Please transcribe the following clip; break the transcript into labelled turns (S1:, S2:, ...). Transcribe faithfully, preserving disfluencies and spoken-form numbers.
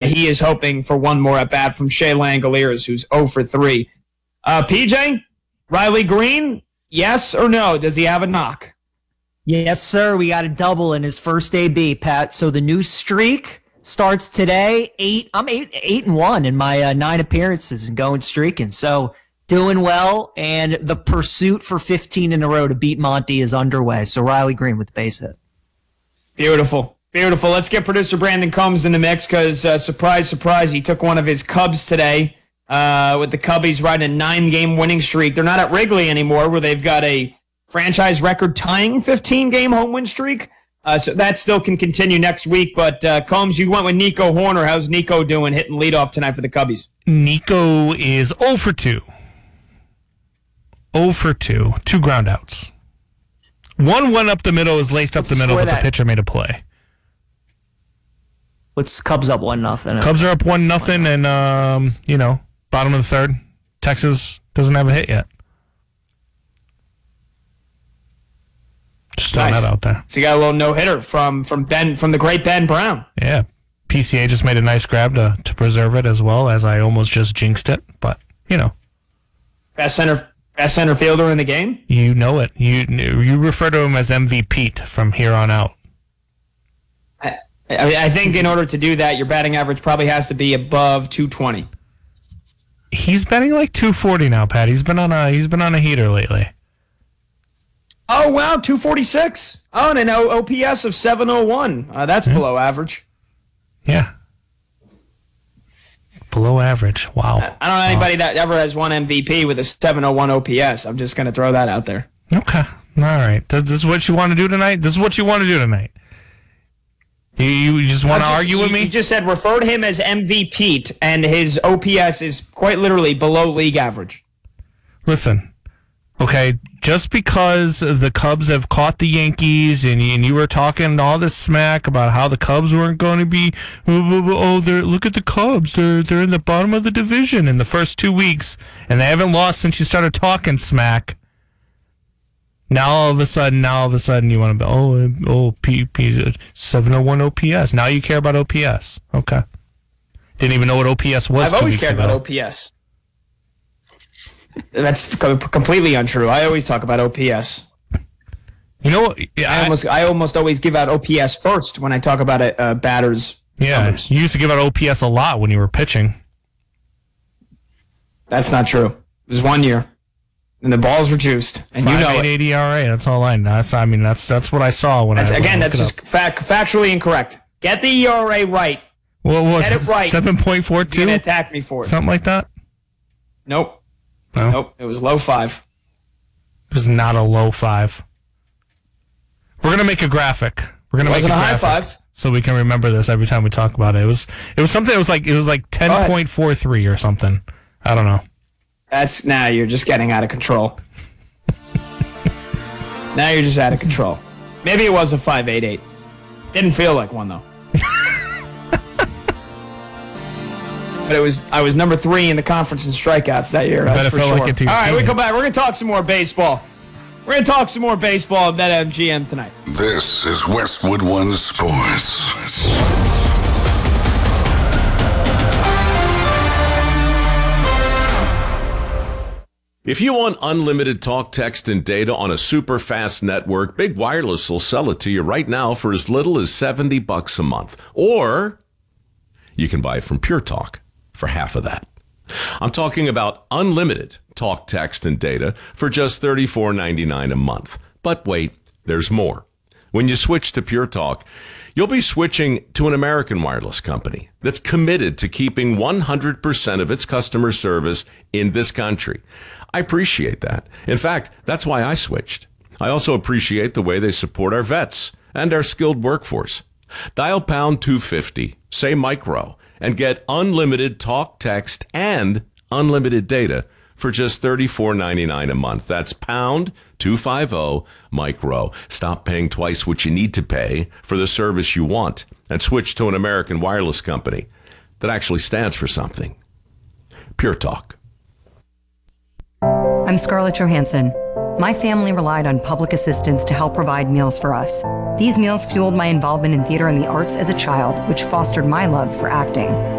S1: he is hoping for one more at bat from Shea Langoliers, who's oh for three. Uh, P J, Riley Green, yes or no? Does he have a knock?
S2: Yes, sir. We got a double in his first A B, Pat. So the new streak starts today. Eight. I'm eight, eight and one in my uh, nine appearances and going streaking. So doing well, and the pursuit for fifteen in a row to beat Monty is underway. So Riley Green with the base hit.
S1: Beautiful. Beautiful. Let's get producer Brandon Combs in the mix because, uh, surprise, surprise, he took one of his Cubs today uh, with the Cubbies riding a nine-game winning streak. They're not at Wrigley anymore where they've got a franchise record-tying fifteen-game home win streak. Uh, so that still can continue next week. But, uh, Combs, you went with Nico Horner. How's Nico doing hitting leadoff tonight for the Cubbies?
S3: Nico is oh for two. oh for two. Two ground outs. One went up the middle, is laced up the middle, but the pitcher made a play.
S2: What's Cubs up one nothing?
S3: Cubs are up one nothing, and um, you know, bottom of the third. Texas doesn't have a hit yet. Just throwing
S1: Nice.
S3: that out there.
S1: So you got a little no hitter from from Ben from the great Ben Brown.
S3: Yeah, P C A just made a nice grab to to preserve it as well, as I almost just jinxed it. But you know,
S1: Best center best center fielder in the game.
S3: you know it. You you refer to him as M V P from here on out.
S1: I, I I think in order to do that, your batting average probably has to be above two twenty.
S3: He's betting like two forty now, Pat. He's been on a he's been on a heater lately.
S1: Oh wow, two forty-six. Oh, and an O P S of seven oh one. Uh, that's
S3: Yeah.
S1: below average.
S3: Yeah. Below average. Wow.
S1: I don't know anybody that ever has won M V P with a seven oh one O P S. I'm just going to throw that out there.
S3: Okay. All right. This, this is what you want to do tonight? This is what you want to do tonight? You, you just want to
S1: I'm just-
S3: argue
S1: you,
S3: with me?
S1: You just said refer to him as M V P, and his O P S is quite literally below league average.
S3: Listen, okay, just because the Cubs have caught the Yankees and you, and you were talking all this smack about how the Cubs weren't going to be, oh, they're, look at the Cubs, they're they're in the bottom of the division in the first two weeks, and they haven't lost since you started talking smack. Now all of a sudden, now all of a sudden you want to be, oh, oh, P, P, seven oh one O P S. Now you care about O P S. Okay. Didn't even know what O P S was
S1: I've
S3: two
S1: always
S3: weeks
S1: cared
S3: ago.
S1: about O P S. That's co- completely untrue. I always talk about O P S.
S3: You know what?
S1: I,
S3: I,
S1: almost, I almost always give out O P S first when I talk about a, a batter's
S3: yeah,
S1: numbers.
S3: you used to give out O P S a lot when you were pitching.
S1: That's not true. It was one year, and the balls were juiced, and you know
S3: five point eight
S1: it.
S3: E R A. That's all I know. That's, I mean, that's that's what I saw when
S1: That's,
S3: I when
S1: again,
S3: I
S1: that's
S3: looked it
S1: just fact, factually incorrect. Get the E R A right.
S3: up. What was
S1: get it right.
S3: seven point four
S1: You're
S3: two?
S1: gonna attack me for it.
S3: Something like that?
S1: Nope.
S3: No,
S1: Nope. It was low five.
S3: it was not a low five. We're gonna make a graphic. We're gonna
S1: It
S3: make
S1: wasn't
S3: a
S1: a high
S3: graphic
S1: five.
S3: so we can remember this every time we talk about it. It was it was something. It was like it was like ten point four three or something. I don't know.
S1: That's now you're just getting out of control. Now you're just out of control. Maybe it was a five eight eight. Didn't feel like one though. But it was I was number three in the conference in strikeouts that year.
S3: I bet
S1: That's
S3: it
S1: for
S3: felt
S1: sure.
S3: like it to
S1: All
S3: your
S1: right, we come
S3: teammates.
S1: back. We're gonna talk some more baseball. We're gonna talk some more baseball at BetMGM tonight.
S4: This is Westwood One Sports.
S5: If you want unlimited talk, text, and data on a super fast network, Big Wireless will sell it to you right now for as little as seventy bucks a month. Or you can buy it from Pure Talk for half of that. I'm talking about unlimited talk, text, and data for just thirty-four ninety-nine a month. But wait, there's more. When you switch to Pure Talk, you'll be switching to an American wireless company that's committed to keeping one hundred percent of its customer service in this country. I appreciate that. In fact, that's why I switched. I also appreciate the way they support our vets and our skilled workforce. Dial pound two fifty, say micro, and get unlimited talk, text, and unlimited data for just thirty-four ninety-nine a month. That's pound two fifty micro. Stop paying twice what you need to pay for the service you want and switch to an American wireless company that actually stands for something. Pure Talk.
S6: I'm Scarlett Johansson. My family relied on public assistance to help provide meals for us. These meals fueled my involvement in theater and the arts as a child, which fostered my love for acting.